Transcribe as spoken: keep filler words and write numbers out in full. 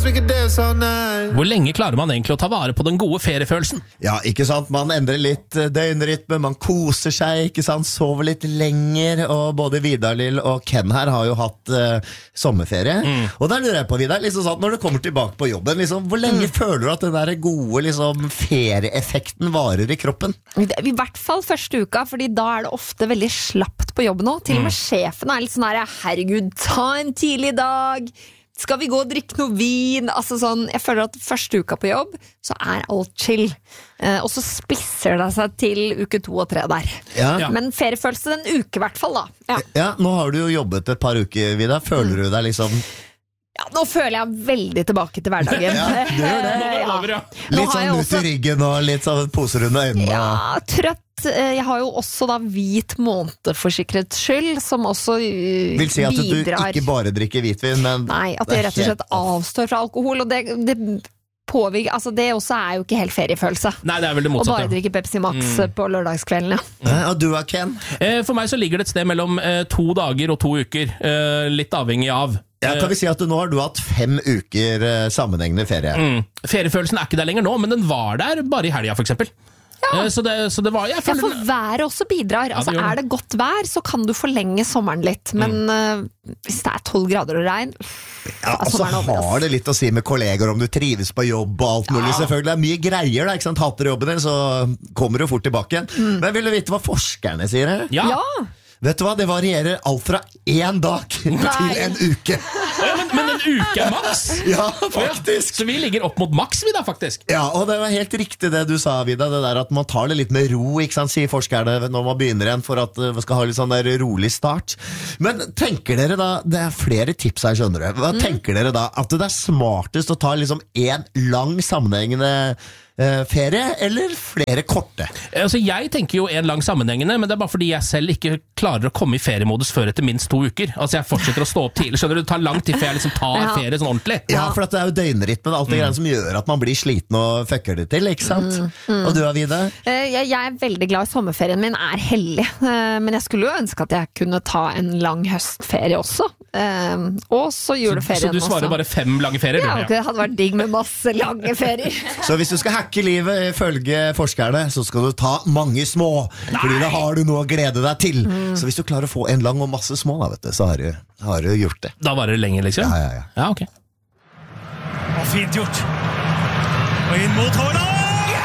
we could dance all night. Hvor lenge klarer man egentlig å ta vare på den gode feriefølelsen? Ja, ikke sant? Man endrer litt døgnrytme, man koser seg, ikke sant? Sover litt lenger, og både Vidar Lill og Ken her har jo hatt uh, sommerferie. Mm. Og der lurer jeg på, Vidar, liksom sånn, når du kommer tilbake på jobben, liksom, hvor lenge mm. føler du at den der gode liksom, ferieeffekten varer i kroppen? I hvert fall første uka, fordi da er det ofte veldig slapt på jobb nå. Til og med mm. sjefen er litt sånn her, herregud, ta en tidlig dag, skal vi gå og drikke noe vin? Altså sånn, jeg føler at første uka på jobb, så er alt chill. Eh, og så spisser det seg til uke to og tre der. Ja. Ja. Men feriefølelse den uke i hvert fall da. Ja. Ja, nå har du jo jobbet et par uker, Vidar. Føler mm. du deg liksom... Ja, nå føler jeg veldig tilbake til hverdagen. Ja, du gjør det. Ja. Litt sånn ut i ryggen og litt sånn poser under øynene. Ja, trøtt. Jeg har jo også da hvit måned for sikkerhets skyld, som også bidrar. Vil si at du ikke bare drikker hvitvin, men... Nei, at jeg rett og slett avstår fra alkohol, og det... det påvirker, altså det også er jo ikke helt feriefølelse. Nei, det er vel det motsatte. Og bare drikke Pepsi Max mm. på lørdagskvelden, ja. Mm. Og du er Ken? For meg så ligger det et sted mellom to dager og to uker, litt avhengig av. Ja, kan vi si at du, nå har du hatt fem uker sammenhengende ferie? Mm. Feriefølelsen er ikke der lenger nå, men den var der bare i helga for eksempel. Ja. Så, det, så det var jeg føler... Ja, for været også bidrar. Altså, ja, det er det godt vær, så kan du forlenge sommeren litt. Men mm. uh, hvis det er tolv grader og regn ja, og så har det litt å si med kolleger om du trives på jobb og alt mulig. Ja. Selvfølgelig det er mye greier da, ikke sant? Hater jobben din, så kommer du fort tilbake igjen. Mm. Men vil du vite hva forskerne sier her? Ja. Ja. Vet du hva, det varierer alt fra en dag Nei. til en uke. Ja, men, men en uke er maks? Ja, faktisk. Ja, så vi ligger opp mot maks, vi da, faktisk. Ja, og det var helt riktig det du sa, Vida, det der at man tar det litt med ro, ikke sant, sier forskerne når man begynner igjen, for at man skal ha litt sånn der rolig start. Men tenker dere da, det er flere tips her, skjønner du, hva mm. tenker dere da, at det er smartest å ta liksom en lang sammenhengende ferie, eller flere korte? Altså, jeg tenker jo en lang sammenhengende, men det er bare fordi jeg selv ikke klarer å komme i feriemodus før etter minst to uker. Altså, jeg fortsetter å stå opp tidlig, skjønner du? Det tar lang tid før jeg liksom tar ja. ferie sånn ordentlig. Ja, for det er jo døgnrytmen, alt det mm. greiene som gjør at man blir sliten og fucker det til, ikke sant? Mm. Mm. Og du, Avide? Jeg, jeg er veldig glad i sommerferien min, er heldig. Men jeg skulle jo ønske at jeg kunne ta en lang høstferie også. Og så juleferien også. Så du svarer også bare fem lange ferier? Ja, det hadde vært digg med masse lange ferier. Så hvis du skal hacke livet ifølge forskerne, så skal du ta mange små, Nei. fordi da har du noe å glede deg til. Mm. Så hvis du klarer å få en lang og masse små, da, vet du, så har du, har du gjort det. Da varer det lenge, liksom? Ja, ja, ja. Ja, ok. Og fint gjort. Og inn mot Haaland!